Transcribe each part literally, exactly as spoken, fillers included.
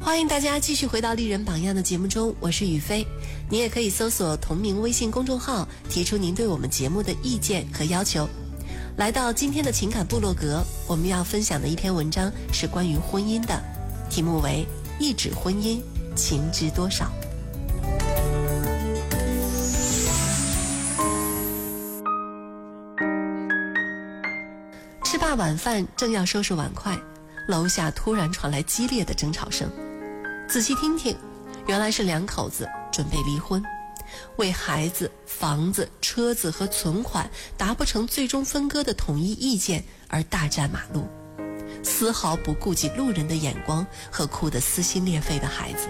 欢迎大家继续回到丽人榜样的节目中，我是雨飞。你也可以搜索同名微信公众号，提出您对我们节目的意见和要求。来到今天的情感部落格，我们要分享的一篇文章是关于婚姻的，题目为一纸婚姻，情知多少。吃罢晚饭，正要收拾碗筷，楼下突然传来激烈的争吵声。仔细听听，原来是两口子准备离婚，为孩子、房子、车子和存款达不成最终分割的统一意见而大战马路，丝毫不顾及路人的眼光和哭得撕心裂肺的孩子。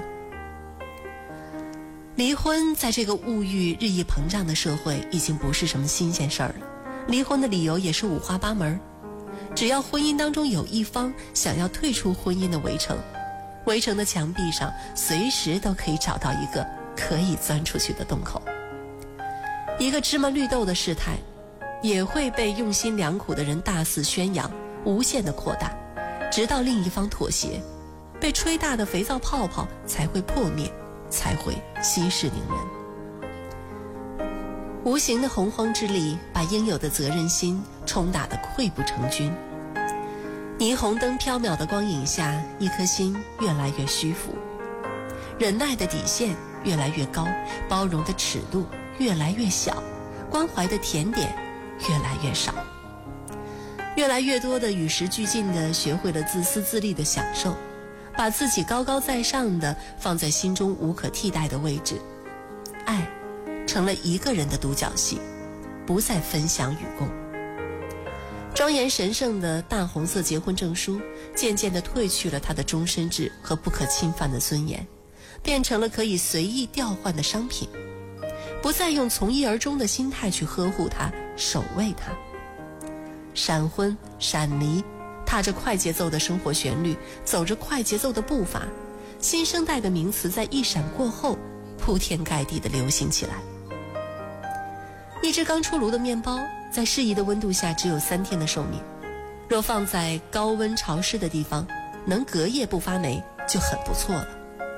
离婚在这个物欲日益膨胀的社会已经不是什么新鲜事儿了，离婚的理由也是五花八门。只要婚姻当中有一方想要退出婚姻的围城，围城的墙壁上随时都可以找到一个可以钻出去的洞口。一个芝麻绿豆的事态也会被用心良苦的人大肆宣扬，无限的扩大，直到另一方妥协，被吹大的肥皂泡泡才会破灭，才会息事宁人。无形的洪荒之力把应有的责任心冲打得溃不成军。霓虹灯飘渺的光影下，一颗心越来越虚浮，忍耐的底线越来越高，包容的尺度越来越小，关怀的甜点越来越少。越来越多的与时俱进的学会了自私自利的享受，把自己高高在上的放在心中无可替代的位置。爱成了一个人的独角戏，不再分享与共。庄严神圣的大红色结婚证书渐渐地褪去了它的终身制和不可侵犯的尊严，变成了可以随意调换的商品，不再用从一而终的心态去呵护它，守卫它。闪婚闪离，踏着快节奏的生活旋律，走着快节奏的步伐，新生代的名词在一闪过后铺天盖地地流行起来。一只刚出炉的面包在适宜的温度下只有三天的寿命，若放在高温潮湿的地方，能隔夜不发霉就很不错了。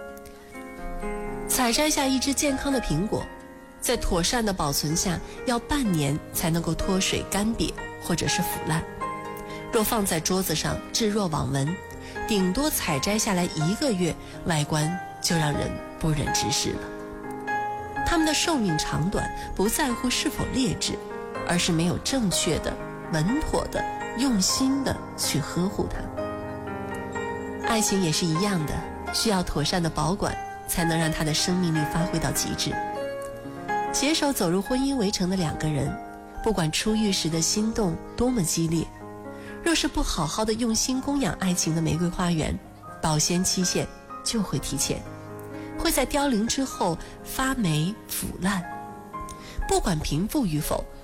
采摘下一只健康的苹果，在妥善的保存下要半年才能够脱水干瘪或者是腐烂，若放在桌子上置若罔闻，顶多采摘下来一个月，外观就让人不忍直视了。它们的寿命长短不在乎是否劣质，而是没有正确的、稳妥的、用心的去呵护它。爱情也是一样的，需要妥善的保管，才能让它的生命力发挥到极致。携手走入婚姻围城的两个人，不管初遇时的心动多么激烈，若是不好好的用心供养爱情的玫瑰花园，保鲜期限就会提前，会在凋零之后发霉腐烂。不管贫富与否，